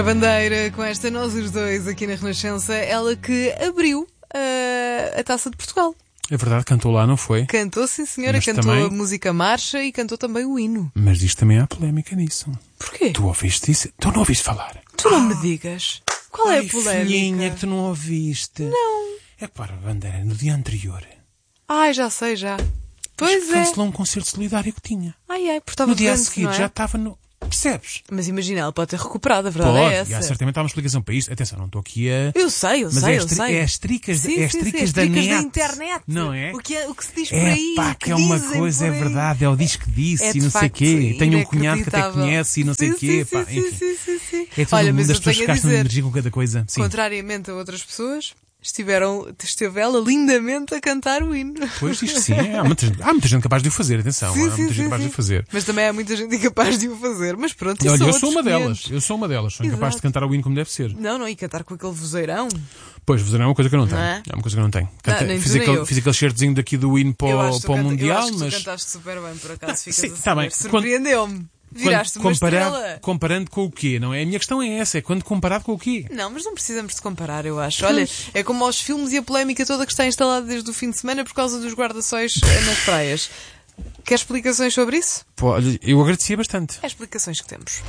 A Bandeira, com esta Nós os Dois aqui na Renascença, ela que abriu a Taça de Portugal. É verdade, cantou lá, não foi? Cantou, sim senhora, Mas cantou também... a música marcha e cantou também o hino. Mas diz também há polémica nisso. Porquê? Tu ouviste isso? Tu não ouviste falar? Tu não me digas. Qual é a polémica? Filhinha, que tu não ouviste. Não. É para a Bandeira, no dia anterior. Ai, já sei, já. Pois é. Cancelou um concerto solidário que tinha. Ai, porque estava No dia a doente, seguir não é? já estava no... Percebes? Mas imagina, ela pode ter recuperado, a verdade Pode, é essa. e há certamente há uma explicação para isso. Atenção, não estou aqui a... Eu sei. Mas é as tricas, Sim, as sim, tricas da net. internet. Não é? O que se diz por aí. Pá, que é uma dizem coisa, por é aí. verdade. É o diz que disse É e de não sei o facto quê. Tenho um cunhado que até inacreditável. conhece e não sei o quê. Sim, Pá, sim, enfim. sim. É todo Olha, mundo, mas as eu pessoas tenho a gastam dizer, energia com cada coisa. Sim. contrariamente a outras pessoas, esteve ela lindamente a cantar o hino. Pois, isto sim, há muita gente capaz de o fazer, atenção, há muita gente capaz de o fazer. Mas também há muita gente incapaz de o fazer. Mas pronto, isso Olha, são eu sou outros uma delas, 500. eu sou uma delas, sou incapaz Exato. de cantar o hino como deve ser. Não, e cantar com aquele vozeirão. Pois, fazer é uma coisa que eu não tenho. Não é? É uma coisa que eu não tenho. Nem Fiz tu, nem eu. aquele certozinho daqui do hino Eu para, acho que para o eu Mundial, acho que mas... tu cantaste super bem, por acaso. Ficas Sim, a está bem. saber. Surpreendeu-me. Viraste uma estrela. Comparando com o quê, não é? A minha questão é essa, é quando comparado com o quê? Não, mas não precisamos de comparar, eu acho. Olha, é como aos filmes e a polémica toda que está instalada desde o fim de semana por causa dos guarda-sóis nas praias. Quer explicações sobre isso? Pô, olha, eu agradecia bastante. É explicações que temos.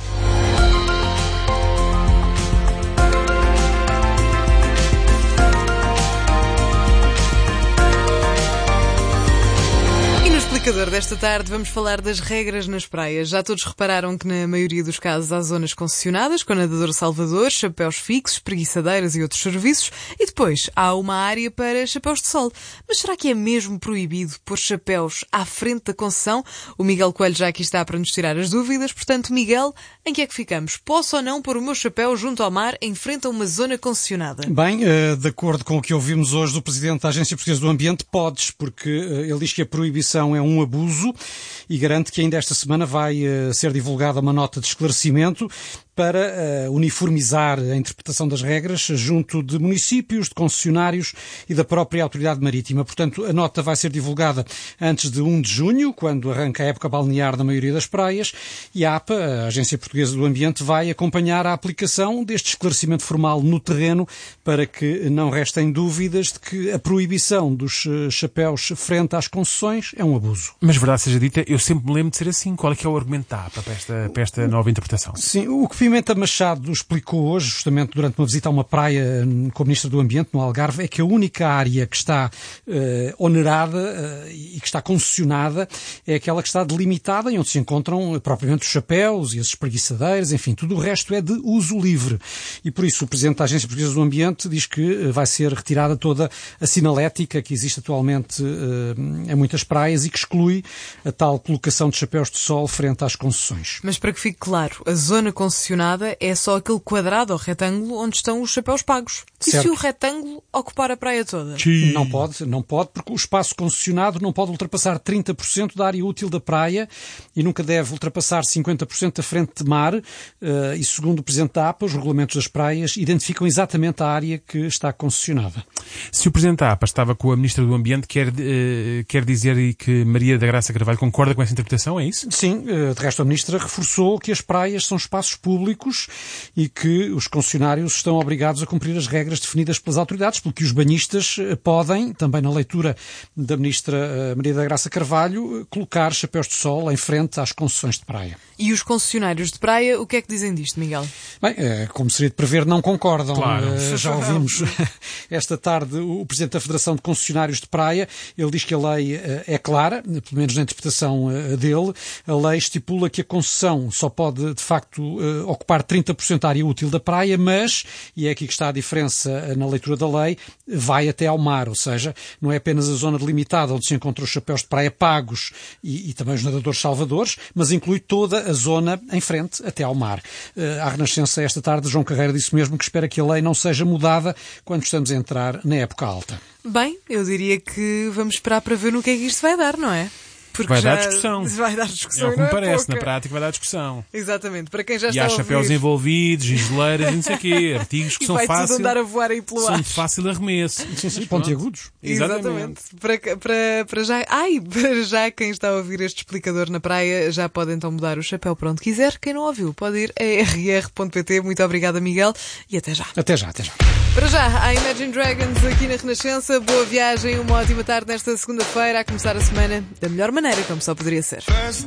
No explicador desta tarde vamos falar das regras nas praias. Já todos repararam que na maioria dos casos há zonas concessionadas, com nadador salvador, chapéus fixos, preguiçadeiras e outros serviços, e depois há uma área para chapéus de sol. Mas será que é mesmo proibido pôr chapéus à frente da concessão? O Miguel Coelho já aqui está para nos tirar as dúvidas. Portanto, Miguel, em que é que ficamos? Posso ou não pôr o meu chapéu junto ao mar em frente a uma zona concessionada? Bem, de acordo com o que ouvimos hoje do Presidente da Agência Portuguesa do Ambiente, podes, porque ele diz que a proibição é um abuso e garante que ainda esta semana vai ser divulgada uma nota de esclarecimento para uniformizar a interpretação das regras junto de municípios, de concessionários e da própria Autoridade Marítima. Portanto, a nota vai ser divulgada antes de 1 de junho, quando arranca a época balnear da maioria das praias, e a APA, a Agência Portuguesa do Ambiente, vai acompanhar a aplicação deste esclarecimento formal no terreno para que não restem dúvidas de que a proibição dos chapéus frente às concessões é um abuso. Mas verdade seja dita, eu sempre me lembro de ser assim. Qual é que é o argumento da APA para esta nova interpretação? Sim, o que Pimenta Machado explicou hoje, justamente durante uma visita a uma praia com a Ministra do Ambiente, no Algarve, é que a única área que está onerada e que está concessionada é aquela que está delimitada e onde se encontram propriamente os chapéus e as espreguiçadeiras, enfim, tudo o resto é de uso livre. E por isso o Presidente da Agência Portuguesa do Ambiente diz que vai ser retirada toda a sinalética que existe atualmente em muitas praias e que exclui a tal colocação de chapéus de sol frente às concessões. Mas para que fique claro, a zona concessionada é só aquele quadrado ou retângulo onde estão os chapéus pagos. E Certo. se o retângulo ocupar a praia toda? Não pode, porque o espaço concessionado não pode ultrapassar 30% da área útil da praia e nunca deve ultrapassar 50% da frente de mar. E segundo o Presidente da APA, os regulamentos das praias identificam exatamente a área que está concessionada. Se o Presidente da APA estava com a Ministra do Ambiente, quer dizer que Maria da Graça Carvalho concorda com essa interpretação, é isso? Sim, de resto a Ministra reforçou que as praias são espaços públicos e que os concessionários estão obrigados a cumprir as regras definidas pelas autoridades, porque os banhistas podem, também na leitura da Ministra Maria da Graça Carvalho, colocar chapéus de sol em frente às concessões de praia. E os concessionários de praia, o que é que dizem disto, Miguel? Bem, como seria de prever, não concordam. Claro. Já ouvimos esta tarde o Presidente da Federação de Concessionários de Praia. Ele diz que a lei é clara, pelo menos na interpretação dele. A lei estipula que a concessão só pode, de facto, ocupar 30% da área útil da praia, mas, e é aqui que está a diferença na leitura da lei, vai até ao mar, ou seja, não é apenas a zona delimitada onde se encontram os chapéus de praia pagos e também os nadadores salvadores, mas inclui toda a zona em frente até ao mar. À Renascença esta tarde, João Carreira disse mesmo que espera que a lei não seja mudada quando estamos a entrar na época alta. Bem, eu diria que vamos esperar para ver no que é que isto vai dar, não é? Porque vai já dar discussão. Vai dar É discussão. o que me não parece, pouca. na prática vai dar discussão. Exatamente. Para quem já E está há a chapéus ouvir... envolvidos, e geleiras e não sei o quê. Artigos que E são vai tudo fácil, andar a voar aí pelo são ar. de fácil arremesso. Sim, pontiagudos. Exatamente. Para já... para já quem está a ouvir este explicador na praia já pode então mudar o chapéu para onde quiser. Quem não ouviu pode ir a rr.pt. Muito obrigada, Miguel. E até já. Até já, até já. Para já, há Imagine Dragons aqui na Renascença. Boa viagem, uma ótima tarde nesta segunda-feira, a começar a semana da melhor maneira, como só poderia ser.